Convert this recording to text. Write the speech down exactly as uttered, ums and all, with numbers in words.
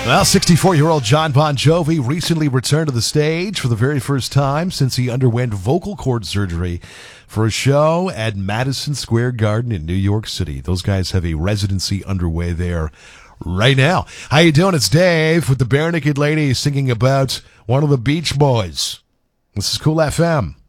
Well, sixty-four-year-old John Bon Jovi recently returned to the stage for the very first time since he underwent vocal cord surgery for a show at Madison Square Garden in New York City. Those guys have a residency underway there right now. How you doing? It's Dave with the Barenaked Ladies singing about one of the Beach Boys. This is Cool F M.